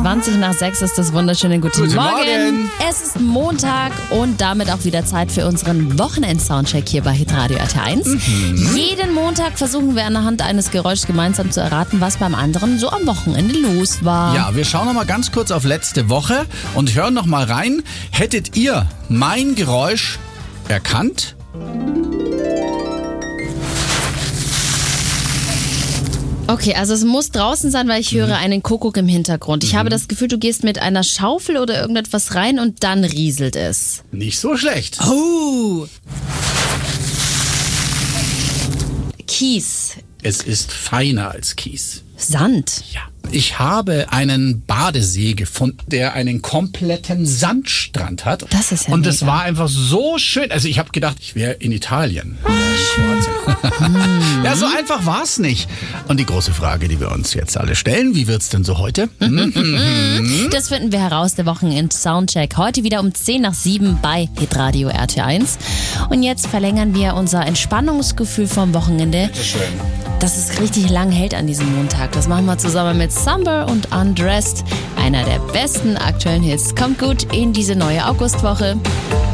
20 nach 6 ist das wunderschöne Guten Morgen. Es ist Montag und damit auch wieder Zeit für unseren Wochenend-Soundcheck hier bei Hitradio RT1. Jeden Montag versuchen wir anhand eines Geräuschs gemeinsam zu erraten, was beim anderen so am Wochenende los war. Ja, wir schauen noch mal ganz kurz auf letzte Woche und hören noch mal rein. Hättet ihr mein Geräusch erkannt? Okay, also es muss draußen sein, weil ich höre einen Kuckuck im Hintergrund. Ich habe das Gefühl, du gehst mit einer Schaufel oder irgendetwas rein und dann rieselt es. Nicht so schlecht. Oh! Kies. Es ist feiner als Kies. Sand. Ja. Ich habe einen Badesee gefunden, der einen kompletten Sandstrand hat. Das ist ja Und mega. das war einfach so schön. Also ich habe gedacht, ich wäre in Italien. Ja, so einfach war es nicht. Und die große Frage, die wir uns jetzt alle stellen, wie wird's denn so heute? Das finden wir heraus, der Wochenend-Soundcheck. Heute wieder um 10 nach 7 bei Hitradio RT1. Und jetzt verlängern wir unser Entspannungsgefühl vom Wochenende. Schön. Dass es richtig lang hält an diesem Montag. Das machen wir zusammen mit Summer und Undressed. Einer der besten aktuellen Hits. Kommt gut in diese neue Augustwoche.